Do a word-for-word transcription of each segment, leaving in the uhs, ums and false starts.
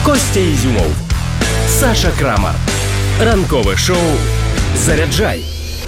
Костя Ізюмов, Саша Крамар. Ранкове шоу «Заряджай»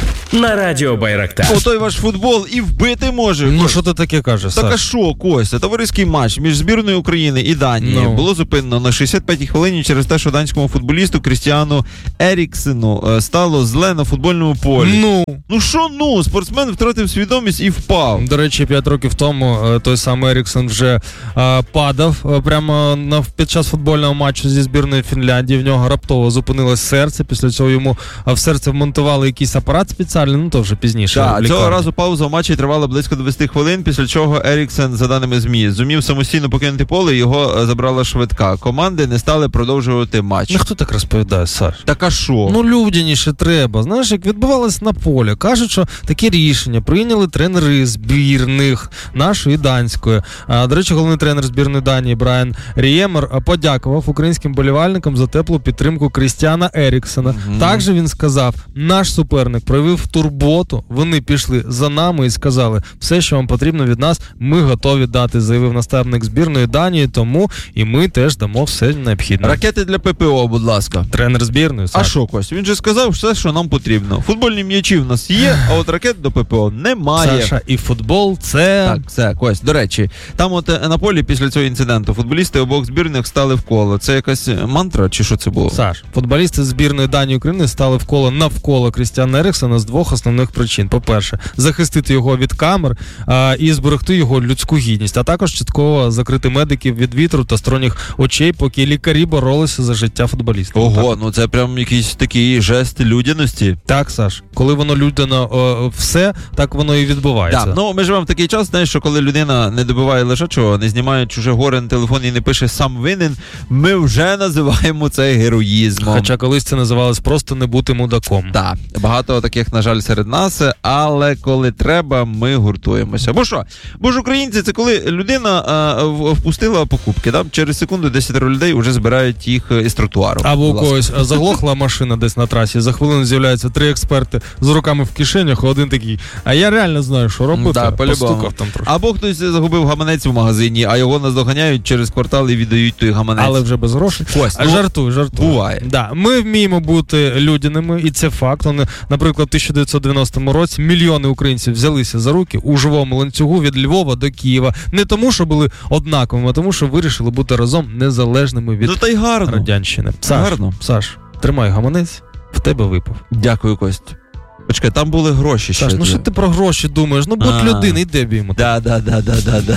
на радіо Байрактар. Отой ваш футбол і вбити може. Ну, що ти таке кажеш, Саш? Так а що, Костя? Товариський матч між збірною України і Данії ну. було зупинено на шістдесят п'ятій хвилині через те, що данському футболісту Крістіану Еріксену стало зле на футбольному полі. Ну. Ну що ну? Спортсмен втратив свідомість і впав. До речі, п'ять років тому той самий Еріксен вже а, падав а, прямо на, під час футбольного матчу зі збірною Фінляндії. В нього раптово зупинилось серце. Після цього йому в серце вмонтували якийсь апарат спеціальний. Ну, то вже пізніше. Так, цього разу пауза в матчі тривала близько двадцять хвилин, після чого Еріксен, за даними ЗМІ, зумів самостійно покинути поле, його забрала швидка. Команди не стали продовжувати матч. Ну, хто так розповідає, Саш? Так а що? Ну, людяніше треба. Знаєш, як відбувалось на полі. Кажуть, що таке рішення прийняли тренери збірних нашої і данської. А, до речі, головний тренер збірної Данії Брайан Ріємер подякував українським болівальникам за теплу підтримку Крістіана Еріксена. Mm-hmm. Також він сказав, наш суперник проявив турботу, вони пішли за нами і сказали, все, що вам потрібно від нас, ми готові дати, заявив наставник збірної Данії, тому і ми теж дамо все необхідне. Ракети для ППО, будь ласка. Тренер збірної. А що, Кость? Він же сказав все, що нам потрібно. Футбольні м'ячі в нас є, а от ракет до ППО немає. Саша, і футбол це... Так, все, Кость, до речі, там от на полі після цього інциденту футболісти обох збірних стали в коло. Це якась мантра, чи що це було? Саш, футболісти збірної Данії і України стали в коло навколо Крістіана Еріксена з двох основних причин. По-перше, захистити його від камер а, і зберегти його людську гідність, а також частково закрити медиків від вітру та сторонніх очей, поки лікарі боролися за життя футболіста. Ого, так. Ну це прям якийсь такий жест людяності. Так, Саш, коли воно людяно о, все, так воно і відбувається. Так, ну ми живемо в такий час, знаєш, що коли людина не добиває лежачого, не знімає чуже горе на телефон і не пише «сам винен», ми вже називаємо це героїзмом. Хоча колись це називалось просто не бути мудаком. Так, багато таких, на жаль, серед нас, але коли треба, ми гуртуємося. Бо що? Бо ж українці, це коли людина а, впустила покупки, да? Через секунду десять людей вже збирають їх із тротуару. Або у когось заглохла машина десь на трасі, за хвилину з'являються три експерти з руками в кишенях, один такий, а я реально знаю, що робити. Да, постукав там трошки. Або хтось загубив гаманець в магазині, а його наздоганяють через квартал і віддають той гаманець. Але вже без грошей. Кость, а ну, жартуй, жартуй. Буває. Да, ми вміємо бути людяними, і це факт. Вони, наприклад, в тисяча дев'ятсот дев'яностому році мільйони українців взялися за руки у живому ланцюгу від Львова до Києва. Не тому, що були однаковими, а тому, що вирішили бути разом незалежними від ну, та й гарно. радянщини. Саш, гарно. Саш, тримай гаманець, в тебе випав. Дякую, Кость. Почекай, там були гроші ще. Саш, ну що ти про гроші думаєш? Ну, будь людина, йде біймо. Да, да, да, да, да, да.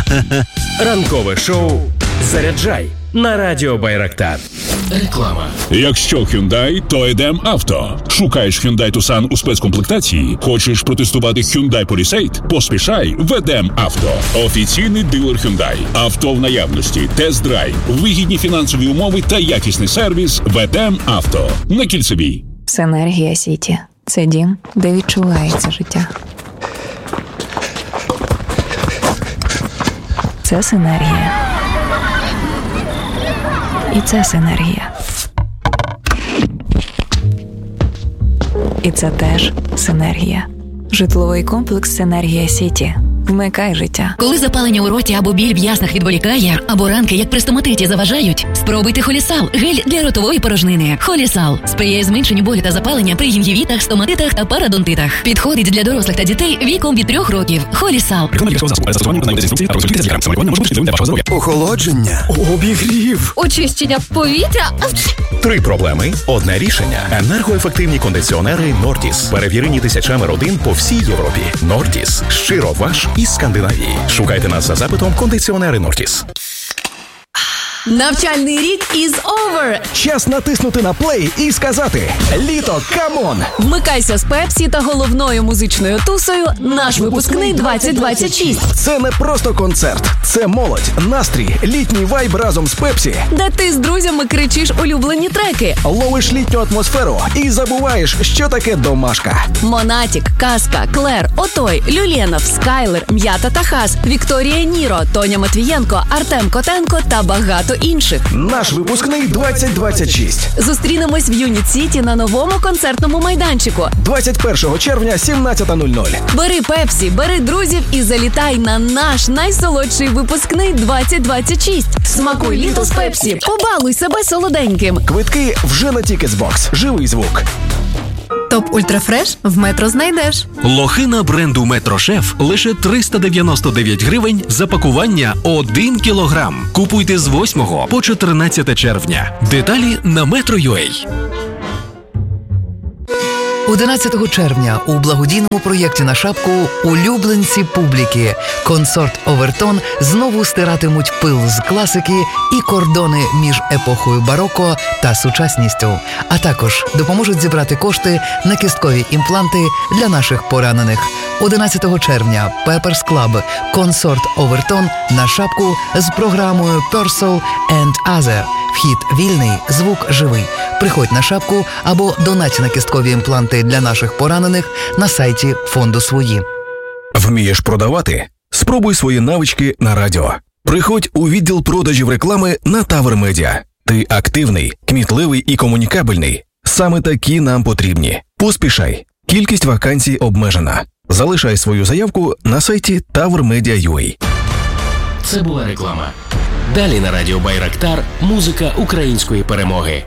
Ранкове шоу «Заряджай» на радіо Байрактар. Реклама. Якщо Hyundai, то Едем Авто. Шукаєш Hyundai Tucson у спецкомплектації? Хочеш протестувати Hyundai Palisade? Поспішай в Едем Авто. Офіційний дилер Hyundai. Авто в наявності, тест-драйв, вигідні фінансові умови та якісний сервіс в Едем Авто. На Кільцевій. Синергія Сіті. Це дім, де відчувається життя. Це синергія. І це синергія. І це теж синергія. Житловий комплекс «Синергія Сіті». Вмикай життя. Коли запалення у роті або біль в яснах відволікає, або ранки, як при стоматиті, заважають, спробуйте Холісал – гель для ротової порожнини. Холісал сприяє зменшенню болю та запалення при гінгівітах, стоматитах та парадонтитах. Підходить для дорослих та дітей віком від трьох років. Холісал. Охолодження. Обігрів. Очищення повітря. Три проблеми – одне рішення. Енергоефективні кондиціонери Нортіс. Перевірені тисячами родин по всій Європі. Нортіс. Щиро ваш із Скандинавії. Шукайте нас за запитом «Кондиціонери Нортіс». Навчальний рік is over! Час натиснути на плей і сказати «Літо, камон!». Вмикайся з Пепсі та головною музичною тусою «Наш випускний двадцять двадцять шість». Це не просто концерт, це молодь, настрій, літній вайб разом з Пепсі. Де ти з друзями кричиш улюблені треки. Ловиш літню атмосферу і забуваєш, що таке домашка. Монатік, Казка, Клер, Отой, Люленов, Скайлер, М'ята та Хас, Вікторія Ніро, Тоня Матвієнко, Артем Котенко та багато інших. Наш випускний двадцять двадцять шість. Зустрінемось в Юніт Сіті на новому концертному майданчику. двадцять першого червня, сімнадцята нуль нуль. Бери Пепсі, бери друзів і залітай на наш найсолодший випускний двадцять двадцять шість. Смакуй літо з Пепсі. Побалуй себе солоденьким. Квитки вже на Тікетсбокс. Живий звук. Топ Ультрафреш в Метро знайдеш. Лохина бренду Метрошеф лише триста дев'яносто дев'ять гривень за пакування один кілограм. Купуйте з восьмого по чотирнадцяте червня. Деталі на метро крапка ю а. одинадцятого червня у благодійному проєкті на шапку «Улюбленці публіки» консорт «Овертон» знову стиратимуть пил з класики і кордони між епохою бароко та сучасністю, а також допоможуть зібрати кошти на кісткові імпланти для наших поранених. одинадцятого червня Pepper's Club консорт «Овертон» на шапку з програмою «Purcell and Other». Вхід вільний, звук живий. Приходь на шапку або донать на кісткові імпланти для наших поранених на сайті фонду «Свої». Вмієш продавати? Спробуй свої навички на радіо. Приходь у відділ продажів реклами на Тавер Медіа. Ти активний, кмітливий і комунікабельний. Саме такі нам потрібні. Поспішай. Кількість вакансій обмежена. Залишай свою заявку на сайті тавер медіа крапка ю а. Це була реклама. Далі на радіо Байрактар музика української перемоги.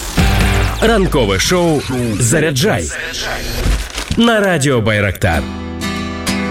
Ранкове шоу «Заряджай» на радіо Байрактар.